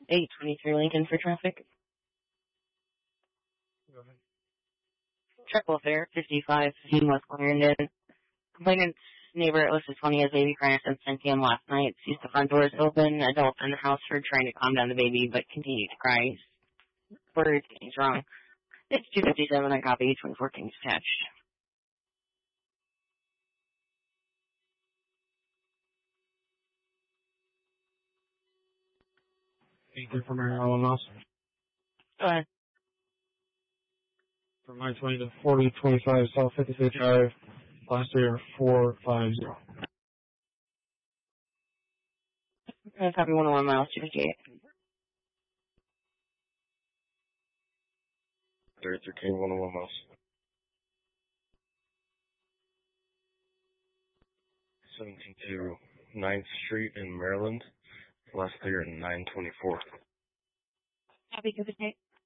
823 Lincoln for traffic. Go ahead. Truck welfare, 5515 West Clarendon. Complainant's neighbor listed 20 as baby crying since 10 p.m. last night. Sees the front doors open. Adults in the house heard trying to calm down the baby, but continued to cry. Word is wrong. It's 257. I copy. 2014 attached. Anything from Mary Ellen Mouse? Go ahead. From I-20 to 4025 South 55th Drive, last year 450. Copy 101 miles, 258. 33 King 101 miles. 17 to 9th Street in Maryland, last year at 924. Copy, 258.